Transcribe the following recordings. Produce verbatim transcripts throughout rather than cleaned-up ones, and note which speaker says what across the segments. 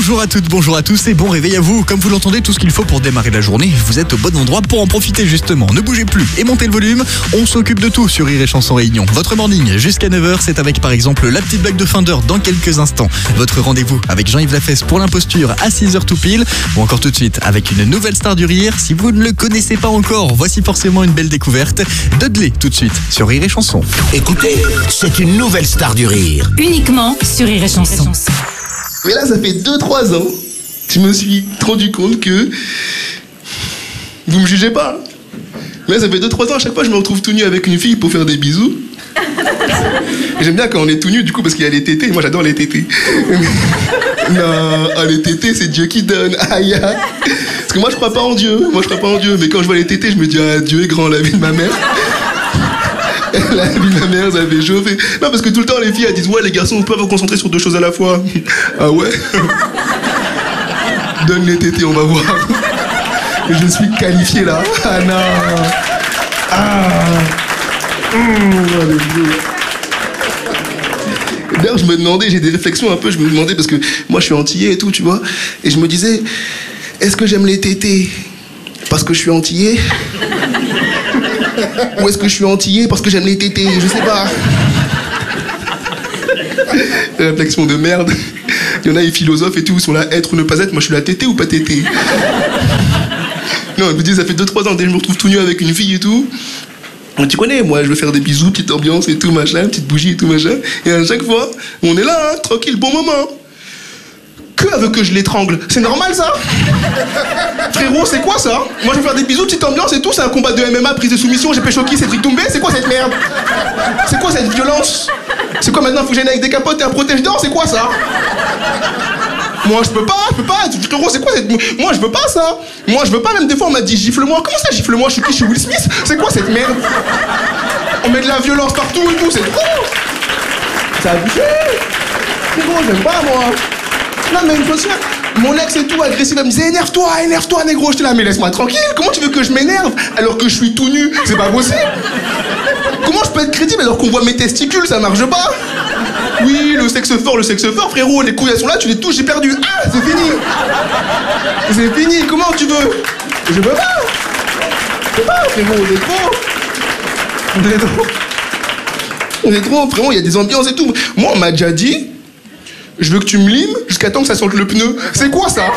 Speaker 1: Bonjour à toutes, bonjour à tous et bon réveil à vous. Comme vous l'entendez, tout ce qu'il faut pour démarrer la journée, vous êtes au bon endroit pour en profiter justement. Ne bougez plus et montez le volume, on s'occupe de tout sur Rire et Chanson Réunion. Votre morning jusqu'à neuf heures, c'est avec par exemple la petite blague de fin d'heure dans quelques instants. Votre rendez-vous avec Jean-Yves Lafesse pour l'imposture à six heures tout pile. Ou encore tout de suite avec une nouvelle star du rire. Si vous ne le connaissez pas encore, voici forcément une belle découverte. Dudley tout de suite sur Rire et Chanson.
Speaker 2: Écoutez, c'est une nouvelle star du rire.
Speaker 3: Uniquement sur Rire et Chanson.
Speaker 4: Mais là, ça fait deux trois ans, je me suis rendu compte que... Vous me jugez pas. Mais là, ça fait deux trois ans, à chaque fois, je me retrouve tout nu avec une fille pour faire des bisous. Et j'aime bien quand on est tout nu, du coup, parce qu'il y a les tétés. Moi, j'adore les tétés. Non, ah, les tétés, c'est Dieu qui donne. Aïe, aïe. Parce que moi, je crois pas en Dieu. Moi, je crois pas en Dieu. Mais quand je vois les tétés, je me dis, ah, Dieu est grand, la vie de ma mère. La vie de ma mère, ça fait chauffer. Non, parce que tout le temps, les filles, elles disent, ouais, les garçons, on peut vous concentrer sur deux choses à la fois. Ah ouais? Donne les tétés, on va voir. Je suis qualifié, là. Ah non. Ah. Mmh, D'ailleurs, je me demandais, j'ai des réflexions un peu, je me demandais, parce que moi, je suis antillais et tout, tu vois. Et je me disais, est-ce que j'aime les tétés parce que je suis antillais? Ou est-ce que je suis antillais parce que j'aime les tétés? Je sais pas. Réflexion de merde. Il y en a, les philosophes et tout, ils sont là, être ou ne pas être. Moi, je suis là, tété ou pas tété? Non, je me dis, ça fait deux trois ans, dès que je me retrouve tout nu avec une fille et tout. Tu connais, moi, je veux faire des bisous, petite ambiance et tout, machin, petite bougie et tout, machin. Et à chaque fois, on est là, hein, tranquille, bon moment. Que elle veut que je l'étrangle? C'est normal, ça? Frérot, c'est quoi, ça? Moi, je veux faire des bisous, petite ambiance et tout, c'est un combat de M M A, prise de soumission, j'ai pécho qui, Cédric Doumbé, c'est quoi cette merde? C'est quoi cette violence? C'est quoi maintenant, faut que j'aille avec des capotes et un protège-dents, c'est quoi, ça? Moi, je peux pas, je peux pas. Frérot, c'est quoi cette... Moi, je veux pas ça. Moi, je veux pas. Même des fois, on m'a dit gifle-moi. Comment ça, gifle-moi? Je suis qui? Je suis Will Smith? C'est quoi cette merde? On met de la violence partout et tout, c'est trop. Ça a abusé. Frérot, j'aime pas, moi. Non, mais une fois, mon ex et tout, agressif, elle me disait énerve-toi, énerve-toi, négro. J'étais là, mais laisse-moi tranquille. Comment tu veux que je m'énerve alors que je suis tout nu? C'est pas possible. Comment je peux être crédible alors qu'on voit mes testicules? Ça marche pas. Oui, le sexe fort, le sexe fort, frérot, les couilles elles sont là, tu les touches, j'ai perdu. Ah, c'est fini. C'est fini, comment tu veux? Je peux pas. Je peux pas, frérot, on est trop. On est trop. On est trop, frérot, il y a des ambiances et tout. Moi, on m'a déjà dit, je veux que tu me limes jusqu'à temps que ça sente le pneu. C'est quoi ça?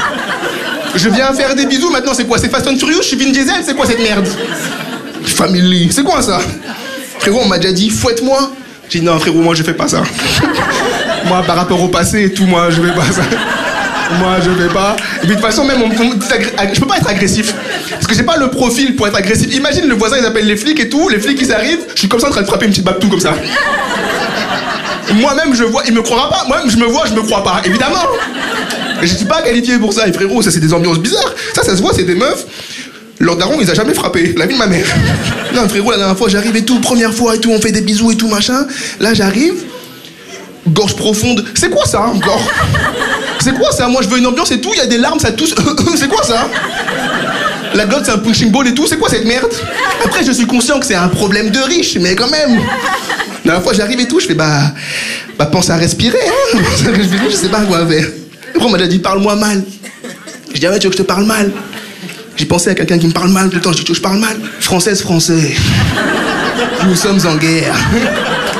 Speaker 4: Je viens faire des bisous, maintenant c'est quoi? C'est Fast and Furious, je suis Vin Diesel, c'est quoi cette merde? Family, c'est quoi ça? Frérot, on m'a déjà dit, fouette-moi. J'ai dit non frérot, moi je fais pas ça. Moi par rapport au passé et tout, moi je vais pas ça. Moi je vais pas. Et puis de toute façon même on, on, je peux pas être agressif. Parce que j'ai pas le profil pour être agressif. Imagine le voisin, ils appellent les flics et tout, les flics ils arrivent, je suis comme ça en train de frapper une petite babtou comme ça. Moi-même je vois, il me croira pas. Moi-même je me vois, je me crois pas, évidemment. Et je suis pas qualifié pour ça. Et frérot, ça c'est des ambiances bizarres. Ça, ça se voit, c'est des meufs. Leur daron, il a jamais frappé. La vie de ma mère. Non, frérot, la dernière fois, j'arrive et tout, première fois et tout, on fait des bisous et tout, machin. Là, j'arrive, gorge profonde. C'est quoi ça, encore? C'est quoi ça? Moi, je veux une ambiance et tout, il y a des larmes, ça tousse. C'est quoi ça? La glotte, c'est un punching ball et tout, c'est quoi cette merde? Après, je suis conscient que c'est un problème de riche, mais quand même. La dernière fois, j'arrive et tout, je fais, bah, bah, pense à respirer, hein. Je sais pas quoi faire. Après, on m'a déjà dit, parle-moi mal. Je dis, ah ouais, tu veux que je te parle mal? J'ai pensé à quelqu'un qui me parle mal tout le temps, je dis, je parle mal. Française, français. Nous sommes en guerre.